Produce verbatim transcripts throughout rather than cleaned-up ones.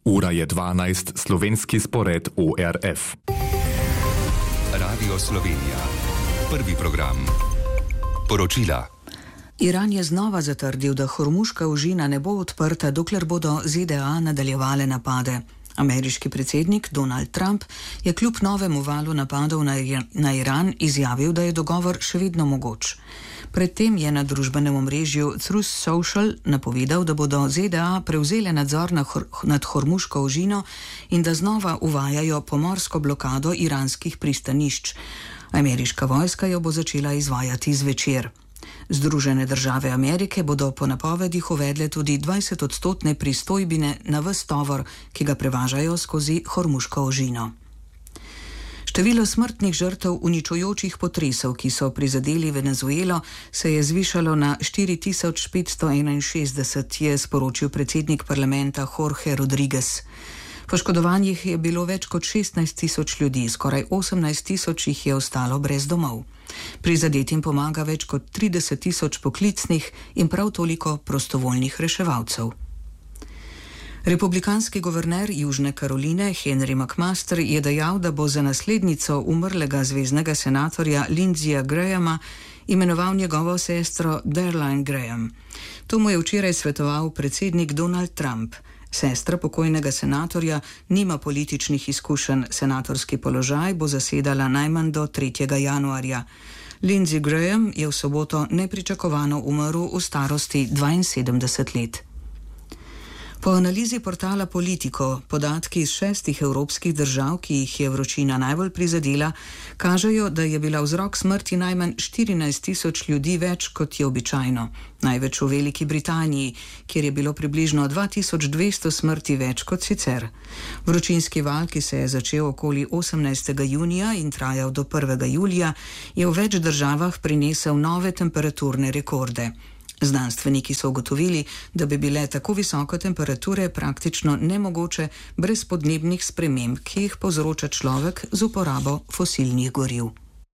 Ura je dvanajst, slovenski spored O R F. Radio Slovenija. Prvi program. Poročila. Iran je znova zatrdil, da Hormuška ožina ne bo odprta, dokler bodo Z D A nadaljevale napade. Ameriški predsednik Donald Trump je kljub novemu valu napadov na, na Iran izjavil, da je dogovor še vedno mogoč. Predtem je na družbenem omrežju Truth Social napovedal, da bodo Z D A prevzele nadzor na hor, nad Hormuško ožino in da znova uvajajo pomorsko blokado iranskih pristanišč. Ameriška vojska jo bo začela izvajati zvečer. Združene države Amerike bodo po napovedih uvedle tudi dvajsetodstotne pristojbine na ves tovor, ki ga prevažajo skozi Hormuško ožino. Število smrtnih žrtev uničujočih potresov, ki so prizadeli Venezuelo, se je zvišalo na štiri tisoč petsto enainšestdeset, je sporočil predsednik parlamenta Jorge Rodriguez. Poškodovanih je bilo več kot šestnajst tisoč ljudi, skoraj osemnajst tisoč jih je ostalo brez domov. Prizadetim pomaga več kot trideset tisoč poklicnih in prav toliko prostovoljnih reševalcev. Republikanski guverner Južne Karoline Henry McMaster je dejal, da bo za naslednico umrlega zveznega senatorja Lindseyja Grahama imenoval njegovo sestro Darlene Graham. To mu je včeraj svetoval predsednik Donald Trump. Sestra pokojnega senatorja nima političnih izkušenj, senatorski položaj bo zasedala najmanj do tretjega januarja. Lindsey Graham je v soboto nepričakovano umrl v starosti dvainsedemdeset let. Po analizi portala Politico podatki iz šestih evropskih držav, ki jih je vročina najbolj prizadela, kažejo, da je bila vzrok smrti najmanj štirinajst tisoč ljudi več, kot je običajno. Največ v Veliki Britaniji, kjer je bilo približno dva tisoč dvesto smrti več kot sicer. Vročinski val, ki se je začel okoli osemnajstega junija in trajal do prvega julija, je v več državah prinesel nove temperaturne rekorde. Znanstveniki so ugotovili, da bi bile tako visoke temperature praktično nemogoče brez podnebnih sprememb, ki jih povzroča človek z uporabo fosilnih goriv.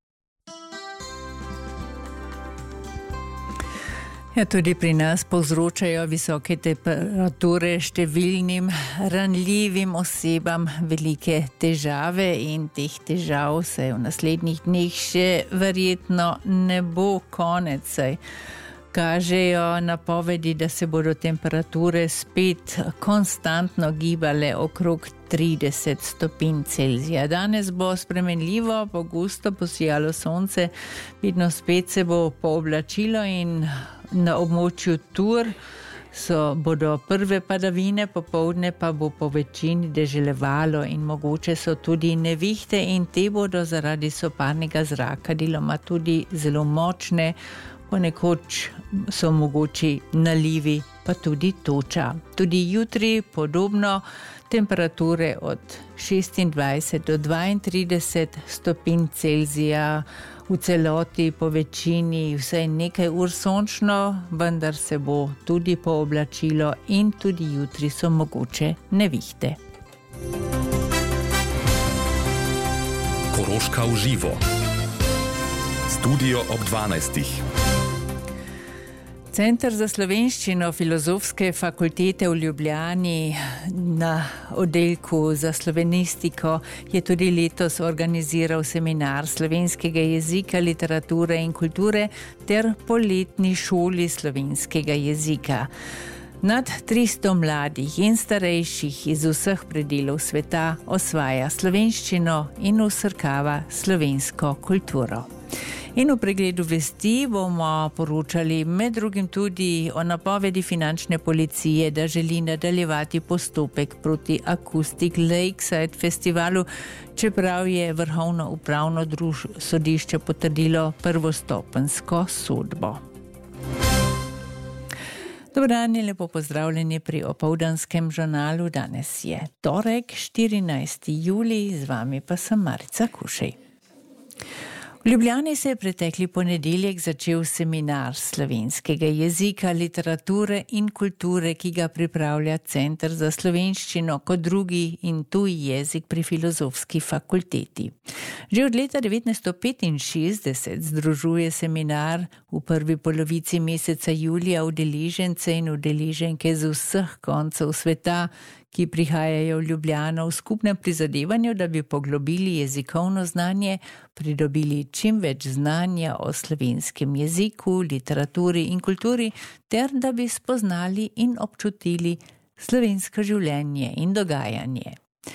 Ja, tudi pri nas povzročajo visoke temperature številnim ranljivim osebam velike težave in teh težav se v naslednjih dneh še verjetno ne bo konec. Kažejo napovedi, da se bodo temperature spet konstantno gibale okrog trideset stopinj Celzija. Danes bo spremenljivo, pogosto posijalo sonce, vidno spet se bo pooblačilo in na območju Tur so, bodo prve padavine, popoldne pa bo po večini deželevalo in mogoče so tudi nevihte in te bodo zaradi soparnega zraka deloma tudi zelo močne. Ponekoč so mogoči nalivi, pa tudi toča. Tudi jutri podobno, temperature od šestindvajset do dvaintrideset stopinj Celzija, v celoti po večini vsaj nekaj ur sončno, vendar se bo tudi pooblačilo in tudi jutri so mogoče nevihte. Koroška v živo. Studio ob dvanajstih. Center za slovenščino Filozofske fakultete v Ljubljani na oddelku za slovenistiko je tudi letos organiziral seminar slovenskega jezika, literature in kulture ter poletni šoli slovenskega jezika. Nad tristo mladih in starejših iz vseh predelov sveta osvaja slovenščino in vsrkava slovensko kulturo. In v pregledu vesti bomo poročali med drugim tudi o napovedi finančne policije, da želi nadaljevati postopek proti Acoustic Lakeside festivalu, čeprav je Vrhovno upravno druž- sodišče potrdilo prvostopenjsko sodbo. Dober dan in lepo pozdravljeni pri opoldanskem žurnalu. Danes je torek, štirinajsti julij, z vami pa sem Marica Kušej. V Ljubljani se je pretekli ponedeljek začel seminar slovenskega jezika, literature in kulture, ki ga pripravlja Center za slovenščino kot drugi in tuji jezik pri Filozofski fakulteti. Že od leta devetnajststo petinšestdeset združuje seminar v prvi polovici meseca julija udeležence in udeleženke z vseh koncev sveta, ki prihajajo v Ljubljano v skupnem prizadevanju, da bi poglobili jezikovno znanje, pridobili čim več znanja o slovenskem jeziku, literaturi in kulturi, ter da bi spoznali in občutili slovensko življenje in dogajanje.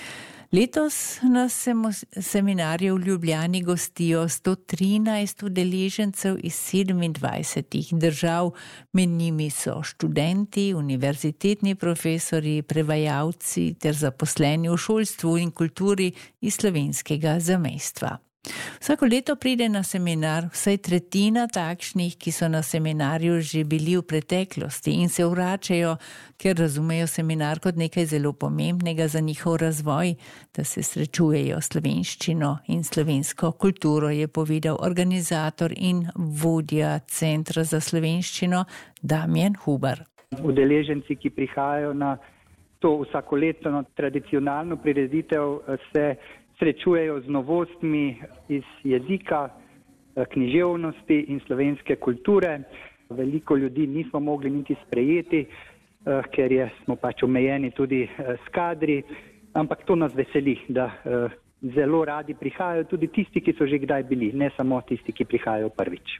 Letos na seminarju v Ljubljani gostijo sto trinajst udeležencev iz sedemindvajsetih držav, med njimi so študenti, univerzitetni profesori, prevajalci ter zaposleni v šolstvu in kulturi iz slovenskega zamejstva. Vsako leto pride na seminar vsaj tretjina takšnih, ki so na seminarju že bili v preteklosti in se vračajo, ker razumejo seminar kot nekaj zelo pomembnega za njihov razvoj, da se srečujejo s slovenščino in slovensko kulturo, je povedal organizator in vodja Centra za slovenščino Damjan Hubar. Udeleženci, ki prihajajo na to vsakoletno tradicionalno prireditev, se srečujejo z novostmi iz jezika, književnosti in slovenske kulture. Veliko ljudi nismo mogli niti sprejeti, ker je, smo pač omejeni tudi s kadri, ampak to nas veseli, da zelo radi prihajajo tudi tisti, ki so že kdaj bili, ne samo tisti, ki prihajajo prvič.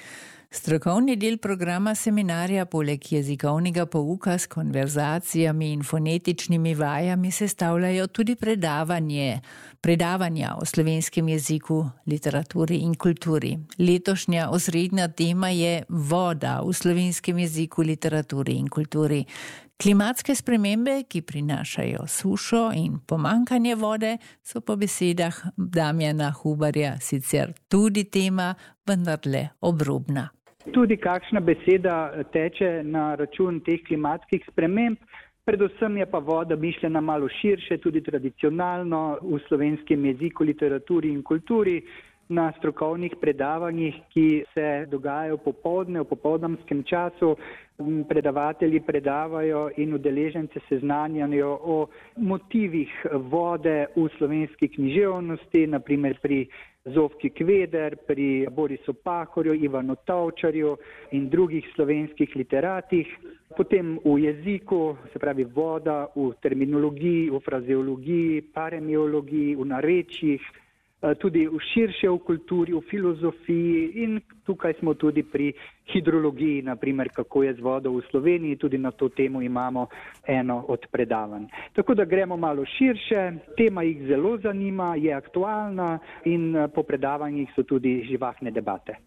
Strokovni del programa seminarja poleg jezikovnega pouka s konverzacijami in fonetičnimi vajami sestavljajo tudi predavanje, predavanja o slovenskem jeziku, literaturi in kulturi. Letošnja osrednja tema je voda v slovenskem jeziku, literaturi in kulturi. Klimatske spremembe, ki prinašajo sušo in pomanjkanje vode, so po besedah Damjana Hubarja sicer tudi tema, vendarle obrobna. Tudi kakšna beseda teče na račun teh klimatskih sprememb, predvsem je pa voda mišljena malo širše, tudi tradicionalno v slovenskem jeziku, literaturi in kulturi. Na strokovnih predavanjih, ki se dogajajo popoldne, v popoldanskem času, predavatelji predavajo in udeležence seznanjajo o motivih vode v slovenski književnosti, naprimer pri Zofki Kveder, pri Borisu Pahorju, Ivanu Tavčarju in drugih slovenskih literatih. Potem v jeziku, se pravi voda, v terminologiji, v frazeologiji, paremiologiji, v narečjih, tudi v širše v kulturi, v filozofiji in tukaj smo tudi pri hidrologiji, naprimer kako je z vodo v Sloveniji, tudi na to temo imamo eno od predavanj. Tako da gremo malo širše, tema jih zelo zanima, je aktualna in po predavanjih so tudi živahne debate.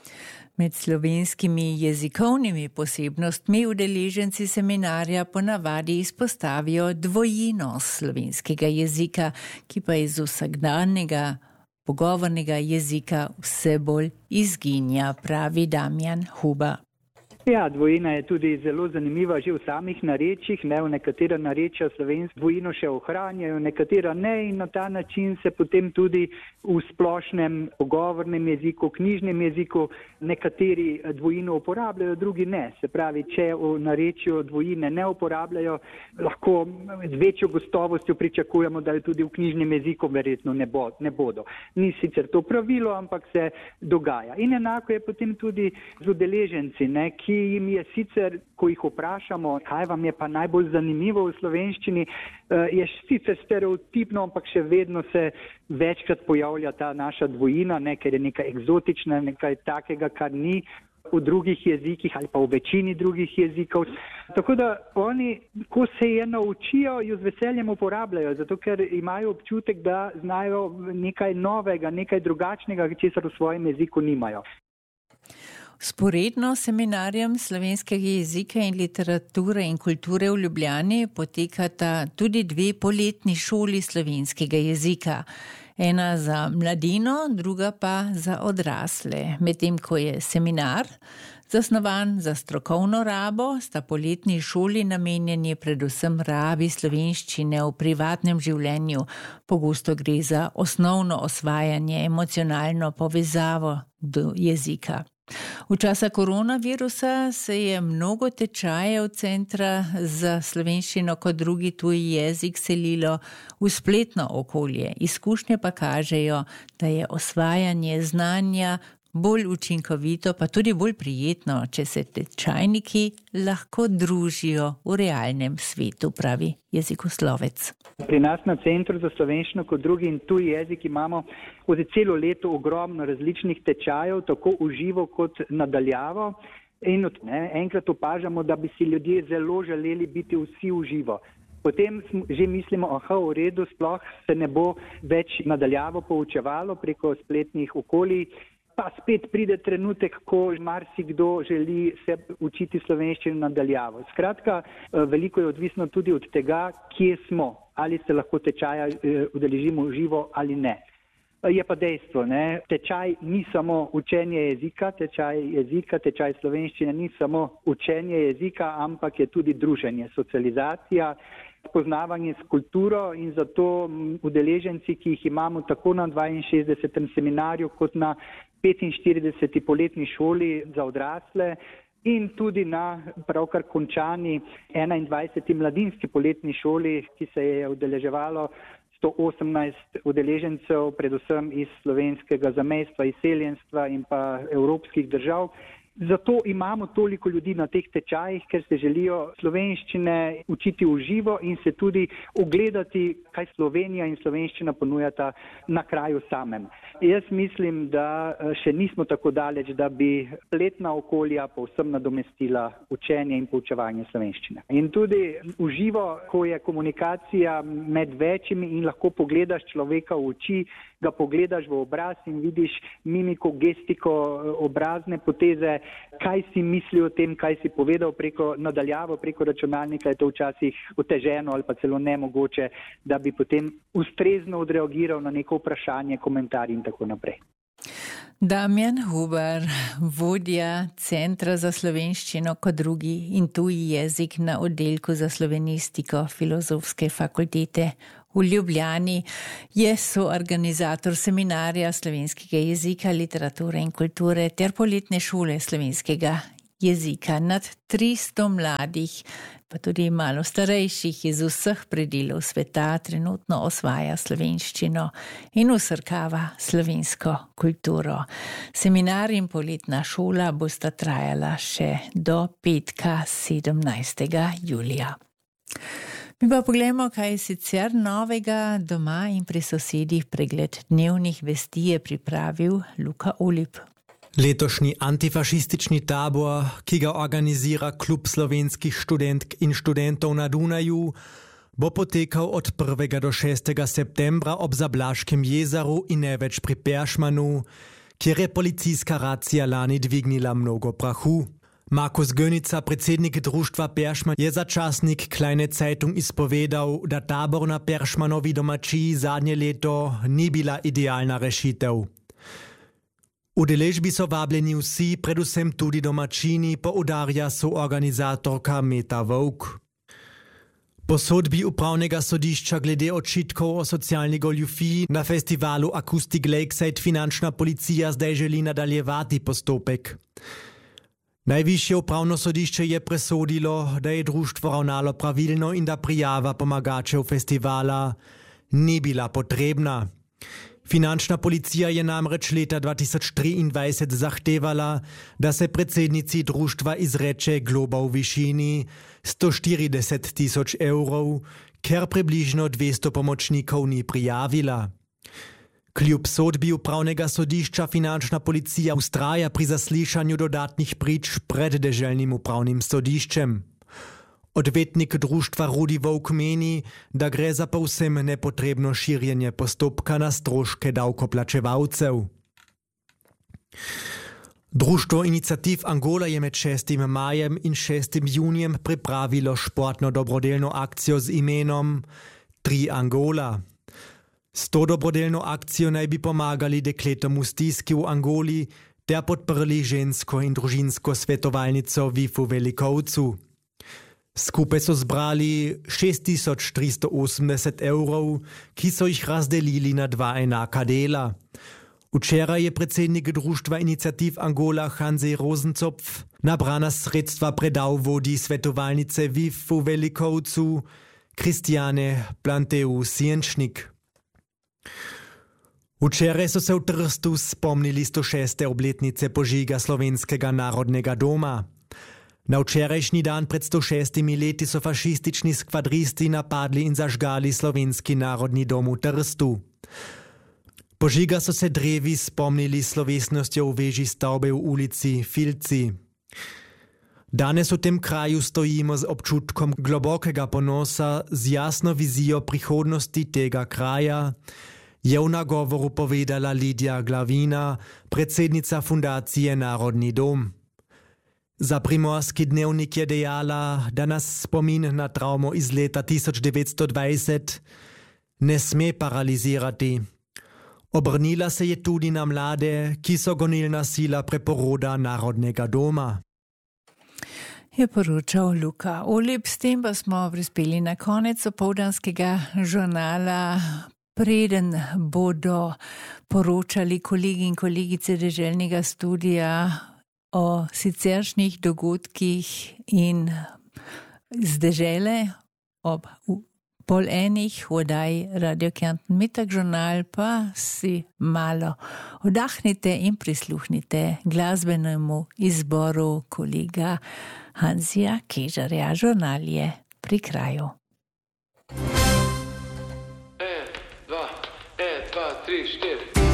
Med slovenskimi jezikovnimi posebnostmi udeleženci seminarja ponavadi izpostavijo dvojnost slovenskega jezika, ki pa iz vsakdanjega pogovornega jezika vse bolj izginja, pravi Damjan Hubar. Ja, dvojina je tudi zelo zanimiva že v samih narečjih, ne, v nekatera narečja slovensko dvojino še ohranjajo, nekatera ne in na ta način se potem tudi v splošnem pogovornem jeziku, knjižnem jeziku nekateri dvojino uporabljajo, drugi ne. Se pravi, če v narečju dvojine ne uporabljajo, lahko z večjo gostovostjo pričakujemo, da jo tudi v knjižnem jeziku verjetno ne, bo, ne bodo. Ni sicer to pravilo, ampak se dogaja. In enako je potem tudi z udeleženci, ne, ki jim je sicer, ko jih vprašamo, kaj vam je pa najbolj zanimivo v slovenščini, je sicer stereotipno, ampak še vedno se večkrat pojavlja ta naša dvojina, ne, ker je nekaj eksotična, nekaj takega, kar ni v drugih jezikih ali pa v večini drugih jezikov. Tako da oni, ko se je naučijo, jo z veseljem uporabljajo, zato ker imajo občutek, da znajo nekaj novega, nekaj drugačnega, česar v svojem jeziku nimajo. Sporedno seminarjem slovenskega jezika in literature in kulture v Ljubljani potekata tudi dve poletni šoli slovenskega jezika. Ena za mladino, druga pa za odrasle. Medtem ko je seminar zasnovan za strokovno rabo, sta poletni šoli namenjeni predvsem rabi slovenščine v privatnem življenju. Pogosto gre za osnovno osvajanje, emocionalno povezavo do jezika. V časa koronavirusa se je mnogo tečajev Centra za slovenščino kot drugi tuji jezik selilo v spletno okolje. Izkušnje pa kažejo, da je osvajanje znanja bolj učinkovito, pa tudi bolj prijetno, če se tečajniki lahko družijo v realnem svetu, pravi jezikoslovec. Pri nas na Centru za slovenščino kot drugi in tuji jezik imamo skozi celo leto ogromno različnih tečajev, tako v živo kot nadaljavo. In ne, enkrat opažamo, da bi si ljudje zelo želeli biti vsi v živo. Potem že mislimo, aha, v redu, sploh se ne bo več nadaljavo poučevalo preko spletnih okolij. Pa spet pride trenutek, ko marsikdo želi se učiti slovenščino nadaljavo. Skratka, veliko je odvisno tudi od tega, kje smo, ali se lahko tečaja udeležimo živo ali ne. Je pa dejstvo, ne? Tečaj ni samo učenje jezika, tečaj jezika, tečaj slovenščine ni samo učenje jezika, ampak je tudi druženje, socializacija, spoznavanje s kulturo in zato udeleženci, ki jih imamo tako na dvainšestdesetem seminarju kot na petinštirideseti poletni šoli za odrasle in tudi na pravkar končani enaindvajseti mladinski poletni šoli, ki se je udeleževalo sto osemnajst udeležencev, predvsem iz slovenskega zamejstva, izseljenstva in pa evropskih držav. Zato imamo toliko ljudi na teh tečajih, ker se želijo slovenščine učiti v živo in se tudi ogledati, kaj Slovenija in slovenščina ponujata na kraju samem. Jaz mislim, da še nismo tako daleč, da bi spletna okolja povsem nadomestila učenje in poučevanje slovenščine. In tudi v živo, ko je komunikacija med večjimi in lahko pogledaš človeka v oči, ga pogledaš v obraz in vidiš mimiko, gestiko, obrazne poteze, kaj si misli o tem, kaj si povedal preko nadaljavo, preko računalnika, je to včasih oteženo ali pa celo nemogoče, da bi potem ustrezno odreagiral na neko vprašanje, komentar in tako naprej. Damjan Huber, vodja Centra za slovenščino kot drugi in tuji jezik na oddelku za slovenistiko Filozofske fakultete v Ljubljani, je soorganizator seminarja slovenskega jezika, literature in kulture ter poletne šole slovenskega jezika. Nad tristo mladih, pa tudi malo starejših iz vseh predelov sveta trenutno osvaja slovenščino in usrkava slovensko kulturo. Seminar in poletna šola bosta trajala še do petka sedemnajstega julija. Mi pa pogledamo, kaj je sicer novega doma in pri sosedih. Pregled dnevnih vesti je pripravil Luka Olip. Letošnji antifašistični tabor, ki ga organizira Klub slovenskih študentk in študentov na Dunaju, bo potekal od prvega do šestega septembra ob Zablaškem jezeru in največ pri Peršmanu, kjer je policijska racija lani dvignila mnogo prahu. Markus Gönica, predsednik društva Peršman, je za časnik Kleine Zeitung izpovedal, da tabor na Peršmanovi domačiji zadnje leto ni bila idealna rešitev. Udeležbi so vabljeni vsi, predvsem tudi domačini, poudarja soorganizatorka Meta Vovk. Po sodbi upravnega sodišča glede očitkov o socialni goljufiji na festivalu Acoustic Lakeside finančna policija zdaj želi nadaljevati postopek. Najvišje upravno sodišče je presodilo, da je društvo ravnalo pravilno in da prijava pomagačev festivala ni bila potrebna. Finančna policija je namreč leta dva tisoč triindvajset zahtevala, da se predsednici društva izreče globa v višini sto štirideset tisoč evrov, ker približno dvesto pomočnikov ni prijavila. Kljub sodbi upravnega sodišča finančna policija vztraja pri zaslišanju dodatnih prič pred deželnim upravnim sodiščem. Odvetnik društva Rudi Vovk meni, da gre za povsem nepotrebno širjenje postopka na stroške davkoplačevalcev. Društvo Iniciativ Angola je med šestim majem in šestim junijem pripravilo športno dobrodelno akcijo z imenom Tri Angola. S to dobrodelno akcijo naj bi pomagali dekletom v stiski v Angoli ter podprli žensko in družinsko svetovalnico V I F v Velikovcu. Skupaj so zbrali šest tisoč tristo osemdeset evrov, ki so jih razdelili na dva enaka dela. Včeraj je predsednik društva Iniciativ Angola Hanzej Rosencopf nabrana sredstva predal vodji svetovalnice V I F v Velikovcu Kristjane Planteu Sienčnik. Včeraj so se v Trstu spomnili sto šeste obletnice požiga Slovenskega narodnega doma. Na včerajšnji dan pred sto šestimi leti so fašistični skvadristi napadli in zažgali Slovenski narodni dom v Trstu. Požiga so se drevi spomnili s slovesnostjo v veži stavbe v ulici Filci. Danes v tem kraju stojimo z občutkom globokega ponosa, z jasno vizijo prihodnosti tega kraja, je v nagovoru povedala Lidija Glavina, predsednica fundacije Narodni dom. Za Primorski dnevnik je dejala, da nas spomin na travmo iz leta tisoč devetsto dvajset ne sme paralizirati. Obrnila se je tudi na mlade, ki so gonilna sila preporoda Narodnega doma. Je poročal Luka Olip, s tem pa smo prispeli na konec opoldanskega žurnala. Preden bodo poročali kolegi in kolegice deželnega studia o siceršnjih dogodkih in z dežele ob pol enih v oddaji Radio Kärnten Mittag žurnal, pa si malo oddahnite in prisluhnite glasbenemu izboru kolega Hanzija Kežarja. Žurnal je pri kraju. Tri, štiri.